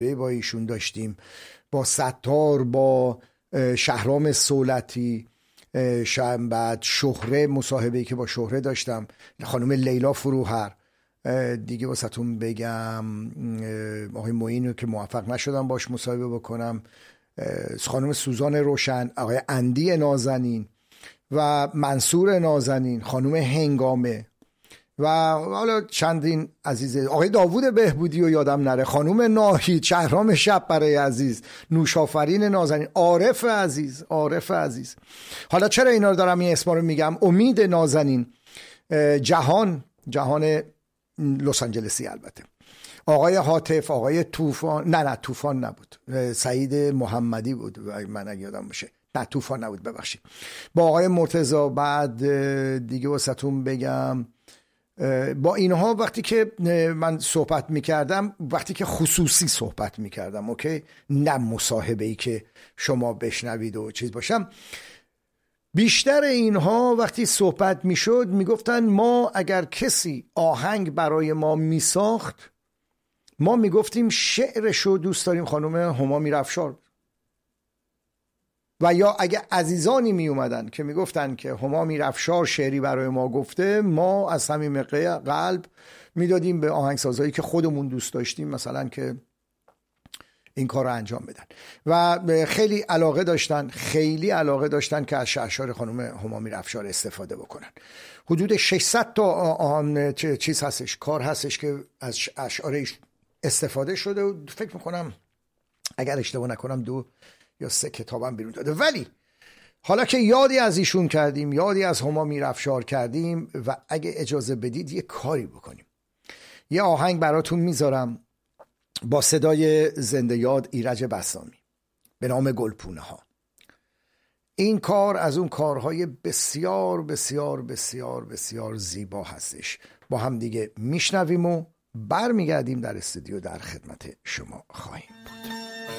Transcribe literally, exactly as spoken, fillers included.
با ایشون داشتیم، با ستار، با شهرام صولتی، شاید بعد شهره، مصاحبه‌ای که با شهره داشتم، خانم لیلا فروهر، دیگه واسهتون بگم آقای معین که موفق نشدم باش مصاحبه بکنم، خانم سوزان روشن، آقای اندی نازنین و منصور نازنین، خانم هنگامه و حالا چندین عزیزه، آقای داوود بهبودی و یادم نره، خانم ناهید، شهرام شب برای عزیز، نوشافرین نازنین، عارف عزیز، عارف عزیز. حالا چرا اینا رو دارم این اسما رو میگم؟ امید نازنین، جهان، جهان لس آنجلسی البته، آقای حاطف، آقای طوفان، نه نه طوفان نبود، سعید محمدی بود من اگه یادم باشه، نه طوفان نبود ببخشید، با آقای مرتضی. بعد دیگه واسهتون بگم با اینها وقتی که من صحبت میکردم، وقتی که خصوصی صحبت میکردم، اوکی، نه مصاحبه ای که شما بشنوید و چیز باشم، بیشتر اینها وقتی صحبت میشد میگفتن ما اگر کسی آهنگ برای ما میساخت، ما میگفتیم شعرشو دوست داریم خانم هما میرافشار، و یا اگه عزیزانی می اومدن که میگفتن که هما میرافشار شعری برای ما گفته، ما از صمیم قلب میدادیم به آهنگسازایی که خودمون دوست داشتیم مثلا که این کار رو انجام بدن، و خیلی علاقه داشتن، خیلی علاقه داشتن که از اشعار خانم هما میرافشار استفاده بکنن. حدود ششصد تا آن چیز هستش، کار هستش که از اشعارش استفاده شده و فکر میکنم اگر اشتباه نکنم دو یا سه کتابم بیرون داده. ولی حالا که یادی از ایشون کردیم، یادی از هما میرافشار کردیم، و اگه اجازه بدید یه کاری بکنیم، یه آهنگ براتون میذارم با صدای زنده یاد ایرج بسامی به نام گلپونه ها. این کار از اون کارهای بسیار بسیار بسیار بسیار زیبا هستش. با هم دیگه میشنویم و برمیگردیم در استودیو در خدمت شما خواهیم بود.